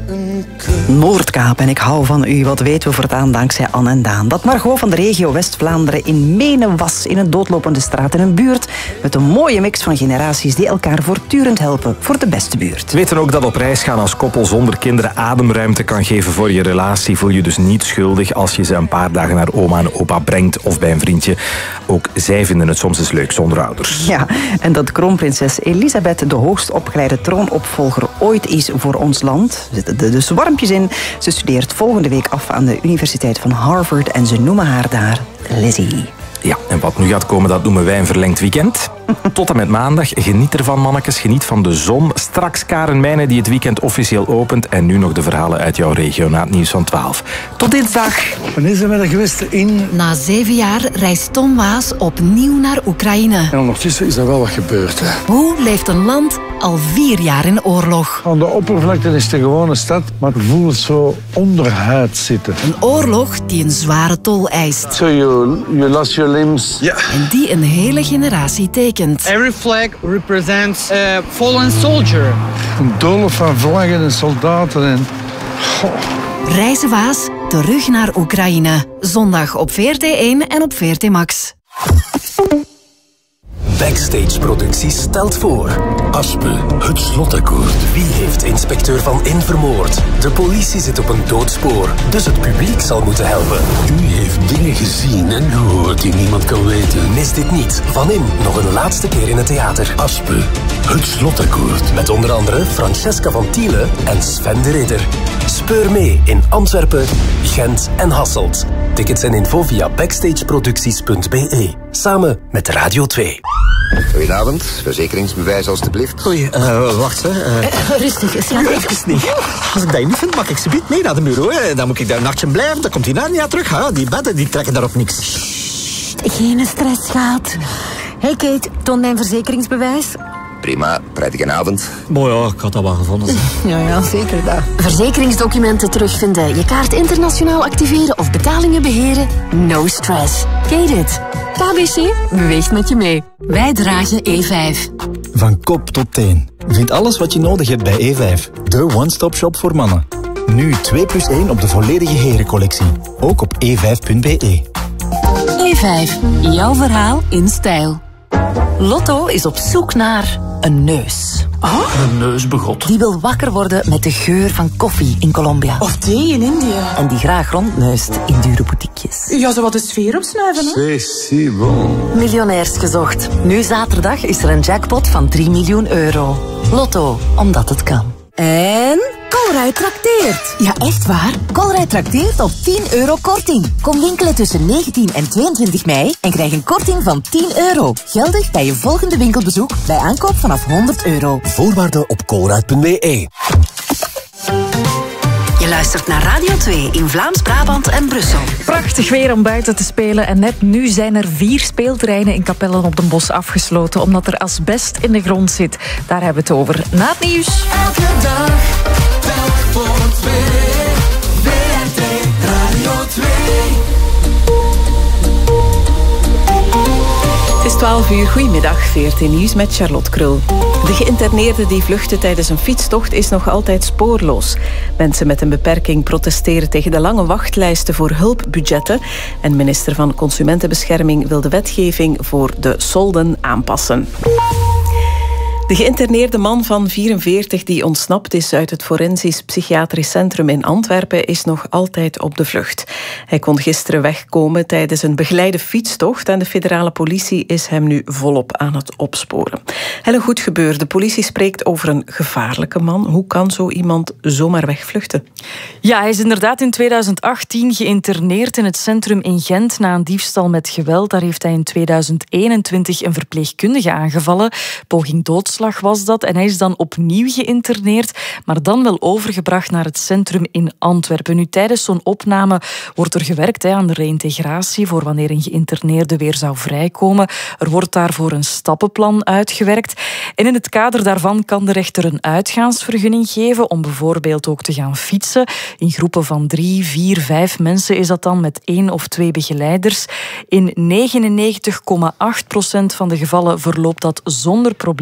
Noordkaap en ik hou van u. Wat weten we voortaan dankzij Anne en Daan. Dat Margot van de regio West-Vlaanderen in Menen was in een doodlopende straat in een buurt met een mooie mix van generaties die elkaar voortdurend helpen voor de beste buurt. We weten ook dat op reis gaan als koppel zonder kinderen ademruimte kan geven voor je relatie. Voel je dus niet schuldig als je ze een paar dagen naar oma en opa brengt of bij een vriendje. Ook zij vinden het soms eens leuk zonder ouders. Ja, en dat kroonprinses Elisabeth de hoogst opgeleide troonopvolger ooit is voor ons land. Er zitten dus warmpjes in. Ze studeert volgende week af aan de Universiteit van Harvard en ze noemen haar daar Lizzie. Ja, en wat nu gaat komen, dat noemen wij een verlengd weekend. Tot en met maandag. Geniet ervan, mannetjes. Geniet van de zon. Straks Karen Meijnen die het weekend officieel opent. En nu nog de verhalen uit jouw regio na het nieuws van 12. Tot dinsdag. Wanneer zijn we er geweest? Na 7 jaar reist Tom Waas opnieuw naar Oekraïne. En ondertussen is er wel wat gebeurd. Hè. Hoe leeft een land al 4 jaar in oorlog? Aan de oppervlakte is het een gewone stad, maar het voelt zo onderhuid zitten. Een oorlog die een zware tol eist. So you lost your limbs. Ja. En die een hele generatie tekent. Every flag represents a fallen soldier. Een doolhof van vlaggen en soldaten en... Reizen Waas terug naar Oekraïne. Zondag op VRT1 en op VRT Max. Backstage Producties stelt voor Aspe, het slotakkoord. Wie heeft inspecteur Van In vermoord? De politie zit op een doodspoor, dus het publiek zal moeten helpen. U heeft dingen gezien en gehoord die niemand kan weten. Mis dit niet. Van In nog een laatste keer in het theater. Aspe, het slotakkoord. Met onder andere Francesca van Tiele en Sven de Ridder. Speur mee in Antwerpen, Gent en Hasselt. Tickets en info via backstageproducties.be. Samen met Radio 2. Goedenavond, verzekeringsbewijs alstublieft. Oei, wacht hè. Rustig, schat. Even niet. Als ik dat niet vind, mag ik ze mee naar de bureau. Hè. Dan moet ik daar een nachtje blijven, dan komt die Narnia terug. Hè. Die bedden die trekken daarop niks. Geen stress, schat. Hey Kate, toon mijn verzekeringsbewijs. Prima, prettige avond. Mooi ja, ik had dat wel gevonden. Ja, zeker dat. Verzekeringsdocumenten terugvinden, je kaart internationaal activeren of betalingen beheren? No stress. Kate it. KBC beweegt met je mee. Wij dragen E5. Van kop tot teen. Vind alles wat je nodig hebt bij E5. De one-stop shop voor mannen. Nu 2+1 op de volledige herencollectie. Ook op e5.be. E5. Jouw verhaal in stijl. Lotto is op zoek naar een neus. Oh? Een neusbegot. Die wil wakker worden met de geur van koffie in Colombia. Of thee in India. En die graag rondneust in dure boutiquejes. Ja, zo wat de sfeer opsnuiven, hè? C'est bon. Miljonairs gezocht. Nu zaterdag is er een jackpot van 3 miljoen euro. Lotto, omdat het kan. En Colruyt trakteert. Ja, echt waar? Colruyt trakteert op 10 euro korting. Kom winkelen tussen 19 en 22 mei en krijg een korting van 10 euro. Geldig bij je volgende winkelbezoek bij aankoop vanaf 100 euro. Voorwaarden op colruyt.be. Je luistert naar Radio 2 in Vlaams-Brabant en Brussel. Prachtig weer om buiten te spelen. En net nu zijn er 4 speelterreinen in Capellen op den Bosch afgesloten, omdat er asbest in de grond zit. Daar hebben we het over na het nieuws. Elke dag, telk voor 2. VRT Radio 2. Het is 12 uur. Goedemiddag, VRT Nieuws met Charlotte Krul. De geïnterneerde die vluchtte tijdens een fietstocht is nog altijd spoorloos. Mensen met een beperking protesteren tegen de lange wachtlijsten voor hulpbudgetten. En minister van Consumentenbescherming wil de wetgeving voor de solden aanpassen. De geïnterneerde man van 44 die ontsnapt is uit het Forensisch Psychiatrisch Centrum in Antwerpen is nog altijd op de vlucht. Hij kon gisteren wegkomen tijdens een begeleide fietstocht en de federale politie is hem nu volop aan het opsporen. Helle Goedgebeur, de politie spreekt over een gevaarlijke man. Hoe kan zo iemand zomaar wegvluchten? Ja, hij is inderdaad in 2018 geïnterneerd in het centrum in Gent na een diefstal met geweld. Daar heeft hij in 2021 een verpleegkundige aangevallen. Poging doodslag was dat en hij is dan opnieuw geïnterneerd, maar dan wel overgebracht naar het centrum in Antwerpen. Nu, tijdens zo'n opname wordt er gewerkt aan de reïntegratie voor wanneer een geïnterneerde weer zou vrijkomen. Er wordt daarvoor een stappenplan uitgewerkt. En in het kader daarvan kan de rechter een uitgaansvergunning geven om bijvoorbeeld ook te gaan fietsen. In groepen van 3, 4, 5 mensen is dat dan met 1 of 2 begeleiders. In 99,8% van de gevallen verloopt dat zonder problemen.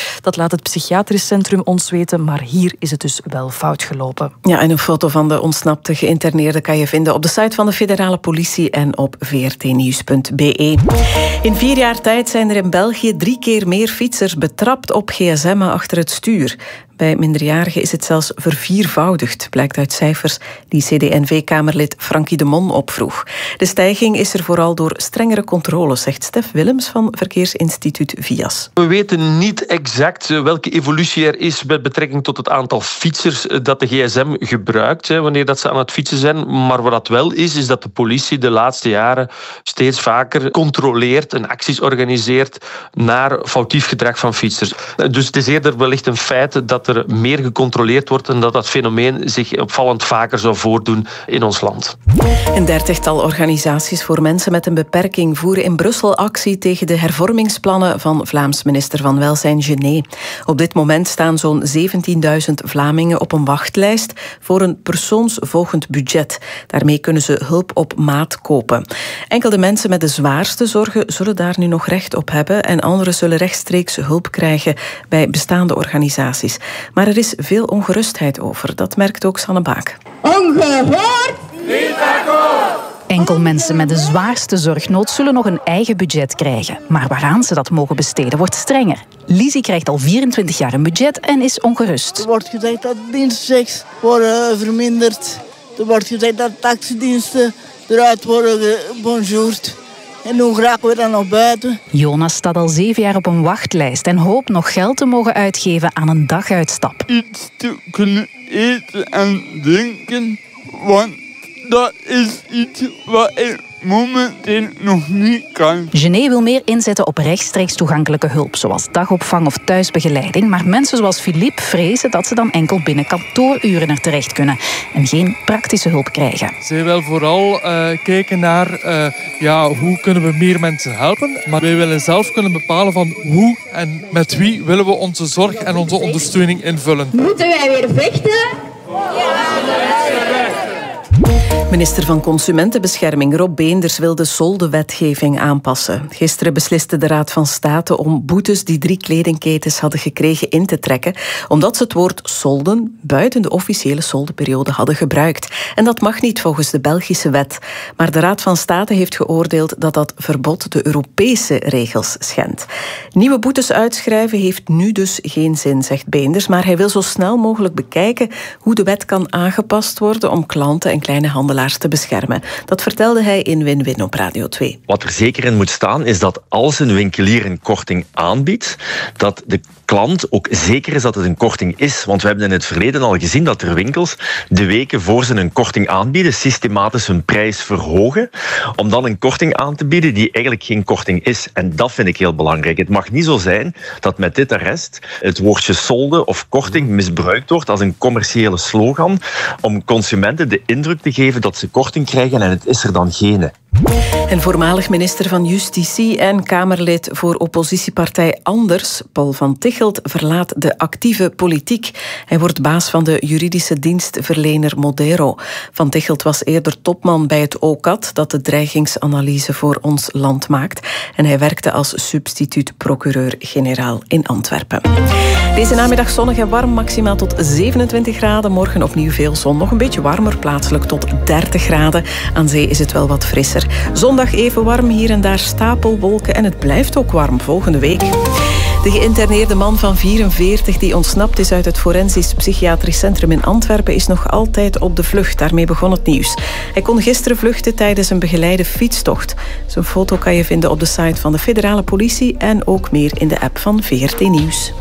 Dat laat het psychiatrisch centrum ons weten, maar hier is het dus wel fout gelopen. Ja, en een foto van de ontsnapte geïnterneerde kan je vinden op de site van de federale politie en op vrtnieuws.be. In 4 jaar tijd zijn er in België 3 keer meer fietsers betrapt op gsm'en achter het stuur. Bij minderjarigen is het zelfs verviervoudigd, blijkt uit cijfers die CD&V-kamerlid Frankie de Mon opvroeg. De stijging is er vooral door strengere controles, zegt Stef Willems van Verkeersinstituut VIAS. We weten niet exact welke evolutie er is met betrekking tot het aantal fietsers dat de gsm gebruikt, wanneer dat ze aan het fietsen zijn. Maar wat dat wel is dat de politie de laatste jaren steeds vaker controleert en acties organiseert naar foutief gedrag van fietsers. Dus het is eerder wellicht een feit dat er meer gecontroleerd wordt en dat fenomeen zich opvallend vaker zou voordoen in ons land. Een 30-tal organisaties voor mensen met een beperking voeren in Brussel actie tegen de hervormingsplannen van Vlaams minister van Welzijn Genet. Op dit moment staan zo'n 17.000 Vlamingen op een wachtlijst voor een persoonsvolgend budget. Daarmee kunnen ze hulp op maat kopen. Enkel de mensen met de zwaarste zorgen zullen daar nu nog recht op hebben en anderen zullen rechtstreeks hulp krijgen bij bestaande organisaties. Maar er is veel ongerustheid over, dat merkt ook Sanne Baak. Ongehoord, niet akkoord. Enkel mensen met de zwaarste zorgnood zullen nog een eigen budget krijgen. Maar waaraan ze dat mogen besteden wordt strenger. Lizzie krijgt al 24 jaar een budget en is ongerust. Er wordt gezegd dat dienstchecks worden verminderd. Er wordt gezegd dat taxidiensten eruit worden gebonjourd. En hoe geraken we dan nog buiten? Jonas staat al 7 jaar op een wachtlijst en hoopt nog geld te mogen uitgeven aan een daguitstap. Iets te kunnen eten en drinken, want dat is iets wat ik momenteel nog niet kan. Genet wil meer inzetten op rechtstreeks toegankelijke hulp, zoals dagopvang of thuisbegeleiding. Maar mensen zoals Philippe vrezen dat ze dan enkel binnen kantooruren er terecht kunnen en geen praktische hulp krijgen. Zij wil vooral kijken naar hoe kunnen we meer mensen helpen. Maar wij willen zelf kunnen bepalen van hoe en met wie willen we onze zorg en onze ondersteuning invullen. Moeten wij weer vechten? Minister van Consumentenbescherming Rob Beenders wil de soldewetgeving aanpassen. Gisteren besliste de Raad van State om boetes die 3 kledingketens hadden gekregen in te trekken, omdat ze het woord solden buiten de officiële soldeperiode hadden gebruikt. En dat mag niet volgens de Belgische wet. Maar de Raad van State heeft geoordeeld dat dat verbod de Europese regels schendt. Nieuwe boetes uitschrijven heeft nu dus geen zin, zegt Beenders, maar hij wil zo snel mogelijk bekijken hoe de wet kan aangepast worden om klanten en kleine handelaars te beschermen. Dat vertelde hij in Win-Win op Radio 2. Wat er zeker in moet staan is dat als een winkelier een korting aanbiedt, dat de klant ook zeker is dat het een korting is. Want we hebben in het verleden al gezien dat er winkels de weken voor ze een korting aanbieden systematisch hun prijs verhogen om dan een korting aan te bieden die eigenlijk geen korting is. En dat vind ik heel belangrijk. Het mag niet zo zijn dat met dit arrest het woordje solde of korting misbruikt wordt als een commerciële slogan om consumenten de indruk te geven dat ze korting krijgen en het is er dan geen. En voormalig minister van Justitie en Kamerlid voor oppositiepartij Anders, Paul van Tichelt, verlaat de actieve politiek. Hij wordt baas van de juridische dienstverlener Modero. Van Tichelt was eerder topman bij het OCAD, dat de dreigingsanalyse voor ons land maakt. En hij werkte als substituut-procureur-generaal in Antwerpen. Deze namiddag zonnig en warm, maximaal tot 27 graden. Morgen opnieuw veel zon, nog een beetje warmer, plaatselijk tot 30 graden. Aan zee is het wel wat frisser. Zondag even warm, hier en daar stapelwolken en het blijft ook warm volgende week. De geïnterneerde man van 44 die ontsnapt is uit het Forensisch Psychiatrisch Centrum in Antwerpen is nog altijd op de vlucht. Daarmee begon het nieuws. Hij kon gisteren vluchten tijdens een begeleide fietstocht. Zijn foto kan je vinden op de site van de federale politie en ook meer in de app van VRT Nieuws.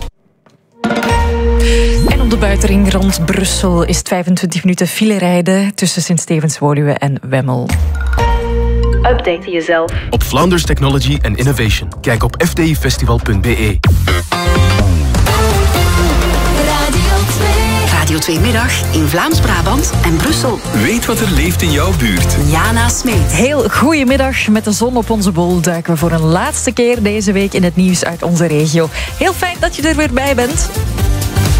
En op de buitenring rond Brussel is het 25 minuten file rijden tussen Sint-Stevens-Woluwe en Wemmel. Update jezelf op Flanders Technology and Innovation. Kijk op fdifestival.be. Radio 2 Middag in Vlaams-Brabant en Brussel. Weet wat er leeft in jouw buurt. Jana Smeet. Heel goedemiddag. Met de zon op onze bol duiken we voor een laatste keer deze week in het nieuws uit onze regio. Heel fijn dat je er weer bij bent.